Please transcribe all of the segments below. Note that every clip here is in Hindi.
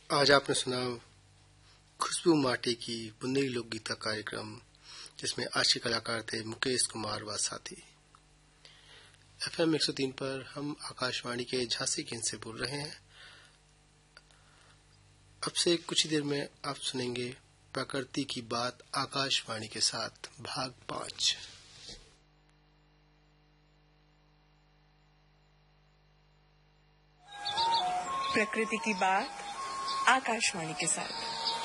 आज आपने सुना खुशबू माटी की बुंदेली लोकगीत का कार्यक्रम, जिसमें आज के कलाकार थे मुकेश कुमार व साथी। FM 103 पर हम आकाशवाणी के झांसी केंद्र से बोल रहे हैं। अब से कुछ ही देर में आप सुनेंगे प्रकृति की बात आकाशवाणी के साथ भाग 5। प्रकृति की बात आकाशवाणी के साथ।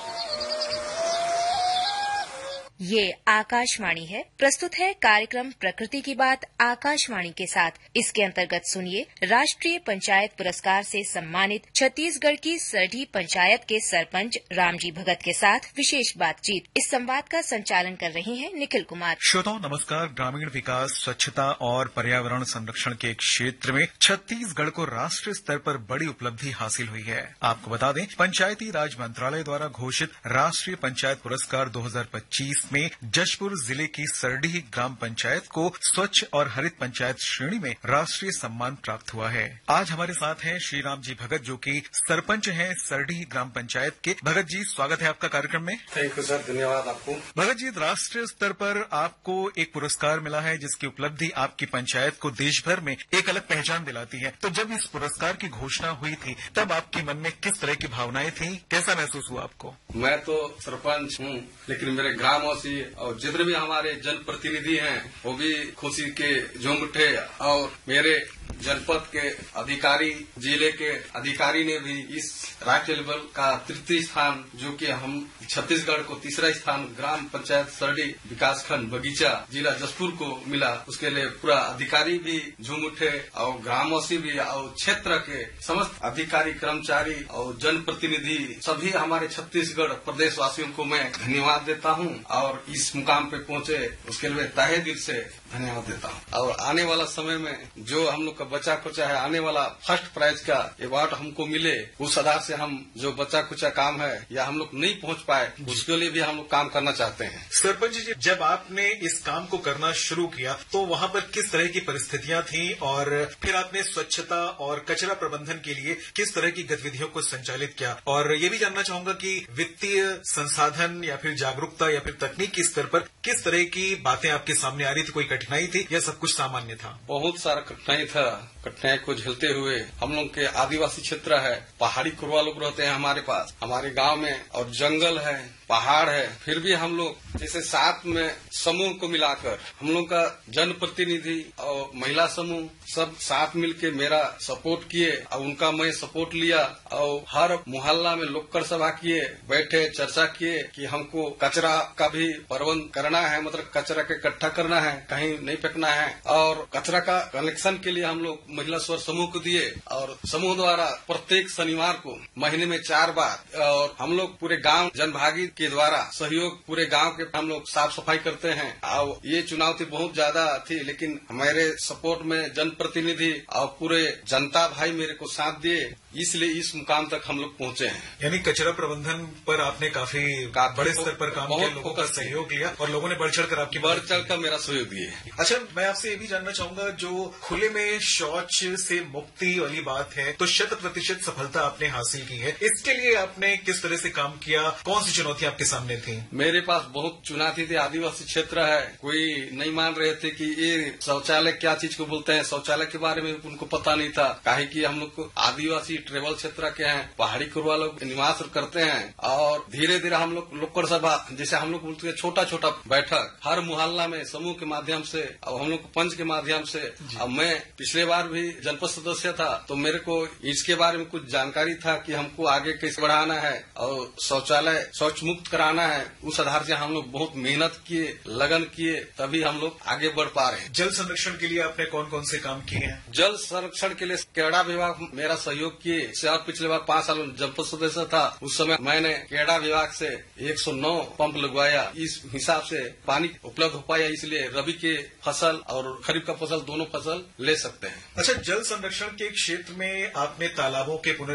ये आकाशवाणी है। प्रस्तुत है कार्यक्रम प्रकृति की बात आकाशवाणी के साथ। इसके अंतर्गत सुनिए राष्ट्रीय पंचायत पुरस्कार से सम्मानित छत्तीसगढ़ की सरडी पंचायत के सरपंच रामजी भगत के साथ विशेष बातचीत। इस संवाद का संचालन कर रहे हैं निखिल कुमार। श्रोताओं नमस्कार। ग्रामीण विकास, स्वच्छता और पर्यावरण संरक्षण के क्षेत्र में छत्तीसगढ़ को राष्ट्रीय स्तर पर बड़ी उपलब्धि हासिल हुई है। आपको बता दें, पंचायती राज मंत्रालय द्वारा घोषित राष्ट्रीय पंचायत पुरस्कार 2025 में जशपुर जिले की सरडी ग्राम पंचायत को स्वच्छ और हरित पंचायत श्रेणी में राष्ट्रीय सम्मान प्राप्त हुआ है। आज हमारे साथ हैं श्री राम जी भगत, जो कि सरपंच हैं सरडी ग्राम पंचायत के। भगत जी, स्वागत है आपका कार्यक्रम में। थैंक यू सर, धन्यवाद आपको। भगत जी, राष्ट्रीय स्तर पर आपको एक पुरस्कार मिला है, जिसकी उपलब्धि आपकी पंचायत को देश भर में एक अलग पहचान दिलाती है। तो जब इस पुरस्कार की घोषणा हुई थी, तब आपके मन में किस तरह की भावनाएं थी? कैसा महसूस हुआ आपको? मैं तो सरपंच हूँ, लेकिन मेरे ग्रामवासी और जितने भी हमारे जनप्रतिनिधि हैं, वो भी खुशी के झूम उठे। और मेरे जनपद के अधिकारी, जिले के अधिकारी ने भी इस राज्य लेवल का तृतीय स्थान, जो कि हम छत्तीसगढ़ को तीसरा स्थान ग्राम पंचायत सरडी विकासखंड बगीचा जिला जशपुर को मिला, उसके लिए पूरा अधिकारी भी झूम उठे और ग्रामवासी भी और क्षेत्र के समस्त अधिकारी, कर्मचारी और जनप्रतिनिधि सभी हमारे छत्तीसगढ़ प्रदेशवासियों को मैं धन्यवाद देता हूं। और इस मुकाम पे पहुंचे उसके लिए तहे दिल से धन्यवाद देता हूं। और आने वाला समय में जो हम लोग का बचा कुचा है, आने वाला फर्स्ट प्राइज का अवार्ड हमको मिले, उस आधार से हम जो बचा कुचा काम है या हम लोग नहीं पहुंच पाए, उसके लिए भी हम लोग काम करना चाहते हैं। सरपंच जी, जब आपने इस काम को करना शुरू किया तो वहां पर किस तरह की परिस्थितियां थी, और फिर आपने स्वच्छता और कचरा प्रबंधन के लिए किस तरह की गतिविधियों को संचालित किया? और ये भी जानना चाहूंगा कि वित्तीय संसाधन या फिर जागरूकता या फिर तकनीकी स्तर पर किस तरह की बातें आपके सामने आ रही थी? कोई कठिनाई थी या सब कुछ सामान्य था? बहुत सारा कठिनाई था। कठिनाई को झेलते हुए हम लोग के आदिवासी क्षेत्र है, पहाड़ी कुरवा लोग रहते हैं हमारे पास, हमारे गांव में, और जंगल है, पहाड़ है, फिर भी हम लोग जैसे साथ में समूह को मिलाकर हम लोग का जनप्रतिनिधि और महिला समूह सब साथ मिलके मेरा सपोर्ट किए और उनका मैं सपोर्ट लिया। और हर मोहल्ला में लोकल सभा किए, बैठे चर्चा किए कि हमको कचरा का भी प्रबंध करना है, मतलब कचरा के इकट्ठा करना है, कहीं नहीं फेंकना है। और कचरा का कलेक्शन के लिए हम लोग महिला स्वर समूह को दिए, और समूह द्वारा प्रत्येक शनिवार को महीने में 4 बार, और हम लोग पूरे गांव जनभागी के द्वारा सहयोग पूरे गांव के हम लोग साफ सफाई करते हैं। और ये चुनौती बहुत ज्यादा थी, लेकिन हमारे सपोर्ट में जनप्रतिनिधि और पूरे जनता भाई मेरे को साथ दिए, इसलिए इस मुकाम तक हम लोग पहुंचे हैं। यानी कचरा प्रबंधन पर आपने काफी बड़े स्तर पर काम किया, लोगों का सहयोग लिया और लोगों ने बढ़ चढ़कर मेरा सहयोग दिए। अच्छा, मैं आपसे ये भी जानना चाहूंगा, जो खुले में शौच से मुक्ति वाली बात है, तो 100% सफलता आपने हासिल की है। इसके लिए आपने किस तरह से काम किया? कौन सी चुनौतियां आपके सामने थी? मेरे पास बहुत चुनौती थी। आदिवासी क्षेत्र है, कोई नहीं मान रहे थे कि ये शौचालय क्या चीज को बोलते हैं, शौचालय के बारे में उनको पता नहीं था। काहे कि हम लोग को आदिवासी ट्रेवल क्षेत्र के हैं, पहाड़ी कुरवा लोग निवास करते हैं। और धीरे धीरे हम लोग लोकल सभा, जैसे हम लोग बोलते हैं छोटा छोटा बैठक, हर मोहल्ला में समूह के माध्यम से, अब हम लोग पंच के माध्यम से। अब मैं पिछले बार भी जनपद सदस्य था, तो मेरे को इसके बारे में कुछ जानकारी था कि हमको आगे कैसे बढ़ाना है और शौचालय शौच मुक्त कराना है। उस आधार से हम लोग बहुत मेहनत किए, लगन किए, तभी हम लोग आगे बढ़ पा रहे हैं। जल संरक्षण के लिए आपने कौन कौन से काम किए हैं? जल संरक्षण के लिए क्रीड़ा विभाग मेरा सहयोग किए। और पिछले बार 5 साल जनपद सदस्य था, उस समय मैंने क्रीड़ा विभाग से 109 पंप लगवाया। इस हिसाब से पानी उपलब्ध हो पाया, इसलिए रबी के फसल और खरीफ का फसल दोनों फसल ले सकते हैं। अच्छा, जल संरक्षण के क्षेत्र में आपने तालाबों के